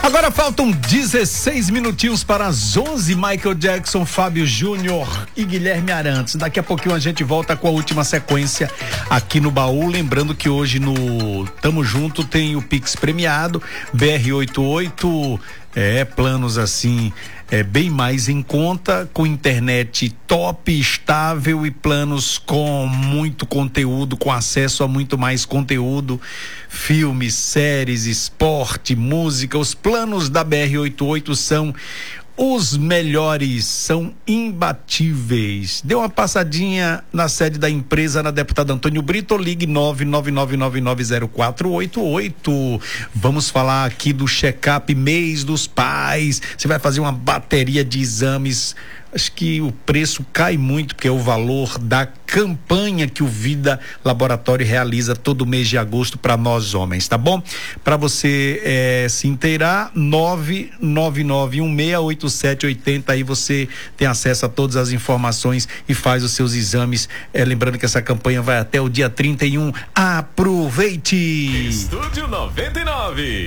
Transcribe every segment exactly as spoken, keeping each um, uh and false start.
Agora faltam dezesseis minutinhos para as onze. Michael Jackson, Fábio Júnior e Guilherme Arantes. Daqui a pouquinho a gente volta com a última sequência aqui no Baú. Lembrando que hoje no Tamo Junto tem o Pix premiado, B R oitenta e oito, é, planos assim, é bem mais em conta, com internet top, estável e planos com muito conteúdo, com acesso a muito mais conteúdo, filmes, séries, esporte, música. Os planos da B R oitenta e oito são os melhores, são imbatíveis. Dê uma passadinha na sede da empresa, na Deputado Antônio Brito, ou ligue nove nove nove nove nove zero quatro oito oito. Vamos falar aqui do check-up mês dos pais. Você vai fazer uma bateria de exames. Acho que o preço cai muito, porque é o valor da campanha que o Vida Laboratório realiza todo mês de agosto para nós homens, tá bom? Para você é, se inteirar, nove nove nove um seis oito sete oito zero, aí você tem acesso a todas as informações e faz os seus exames. É, lembrando que essa campanha vai até o dia trinta e um. Aproveite! Estúdio noventa e nove.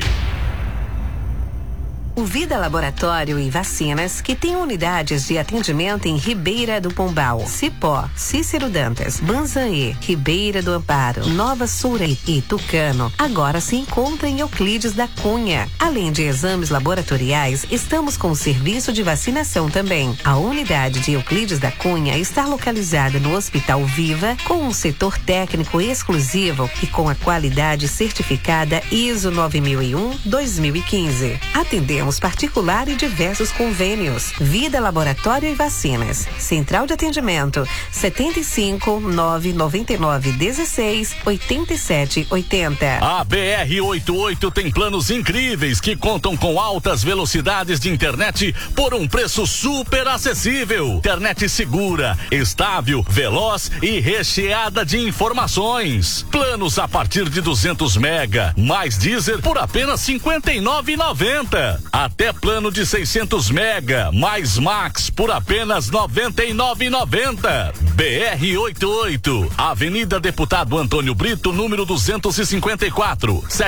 O Vida Laboratório e Vacinas, que tem unidades de atendimento em Ribeira do Pombal, Cipó, Cícero Dantas, Banzaê, Ribeira do Amparo, Nova Soura e Tucano, agora se encontra em Euclides da Cunha. Além de exames laboratoriais, estamos com o serviço de vacinação também. A unidade de Euclides da Cunha está localizada no Hospital Viva, com um setor técnico exclusivo e com a qualidade certificada I S O nove mil e um dois mil e quinze. Atendemos particular e diversos convênios. Vida Laboratório e Vacinas. Central de atendimento setenta e cinco, nove noventa e nove, dezesseis, oitenta e sete, oitenta. A B R oitenta e oito tem planos incríveis que contam com altas velocidades de internet por um preço super acessível. Internet segura, estável, veloz e recheada de informações. Planos a partir de duzentos mega, mais Deezer por apenas cinquenta e nove reais e noventa centavos. Até plano de seiscentos mega, mais Max por apenas noventa e nove reais e noventa centavos. B R oitenta e oito, Avenida Deputado Antônio Brito, número duzentos e cinquenta e quatro.